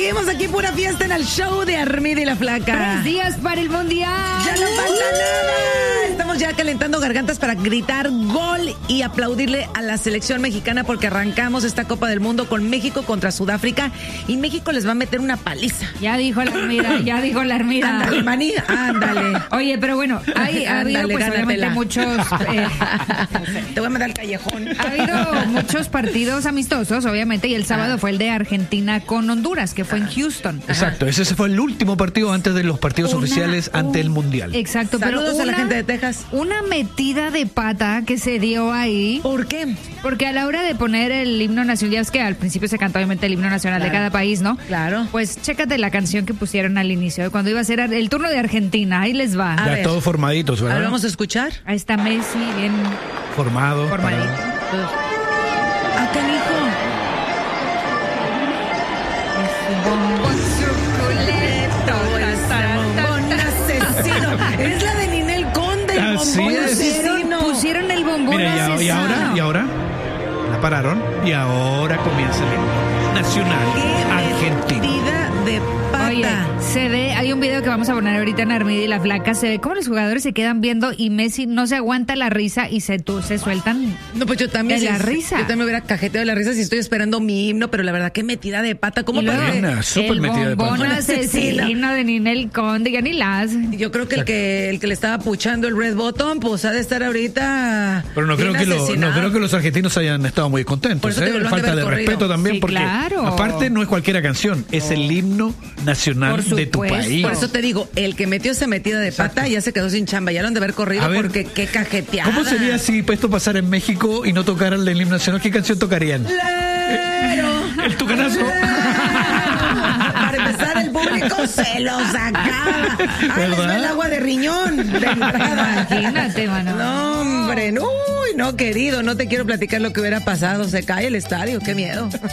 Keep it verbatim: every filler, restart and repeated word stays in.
Seguimos aquí, pura fiesta en el show de Armida y la Flaca. Tres días para el Mundial. Ya no falta nada. Estamos ya calentando gargantas para gritar gol y aplaudirle a la selección mexicana porque arrancamos esta Copa del Mundo con México contra Sudáfrica y México les va a meter una paliza. Ya dijo la Armida, ya dijo la Armida. Ándale, maní, ándale. Oye, pero bueno, hay, ha habido Ándale, pues obviamente gánatela. muchos... Eh, Te voy a mandar al callejón. ha habido muchos partidos amistosos, obviamente, y el sábado fue el de Argentina con Honduras, que fue en Houston. Exacto, ese fue el último partido antes de los partidos Una- oficiales ante el Mundial. Exacto, Saludos pero a la una- gente de Texas. Una metida de pata que se dio ahí. ¿Por qué? Porque a la hora de poner el himno nacional, ya es que al principio se canta obviamente el himno nacional Claro. de cada país, ¿no? Claro. Pues chécate la canción que pusieron al inicio, cuando iba a ser el turno de Argentina, ahí les va. A Ya ver. todos formaditos, A ¿verdad? ver, vamos a escuchar. Ahí está Messi, bien Formado. formadito. parado. Ah, canijo. Bombón suculento, Bombón asesino. Es la de Ninel Conde. El Así bombón es. asesino. Pusieron el bombón Mira, y, a- y asesino. ahora, y ahora, la pararon y ahora comienza el himno nacional Qué argentino. metida de pata. Oye, se ve, hay un video que vamos a poner ahorita en Armida y la Flaca, se ve cómo los jugadores se quedan viendo y Messi no se aguanta la risa y se, tu- se sueltan. No, pues yo también. De la sí, risa. Yo también me hubiera cajeteado de la risa si estoy esperando mi himno, pero la verdad, qué metida de pata. ¿Cómo Y luego, para Buena, súper el metida de bombón pata. asesino de Ninel Conde, ya ni las. Yo creo que el que el que le estaba puchando el red button, pues ha de estar ahorita. Pero no creo, bien que lo- no asesinado. creo que los argentinos hayan estado muy Por contentos. eso te ¿eh? digo, lo han de Falta haber de corrido. respeto también, Sí, porque claro. aparte no es cualquiera canción, es el himno nacional Por de tu supuesto. país. Por eso te digo, el que metió esa metida de pata ya se quedó sin chamba, ya lo han de haber corrido A ver, porque qué cajeteada. ¿Cómo sería si esto pasara en México y no tocaran el himno nacional? ¿Qué canción tocarían? Lero. El tucanazo. Para empezar, el público se lo sacaba. Ahí les va ¿Verdad? el agua de riñón de entrada. Imagínate, mano. No, hombre, no, uy, no, querido, no te quiero platicar lo que hubiera pasado. Se cae el estadio, qué miedo.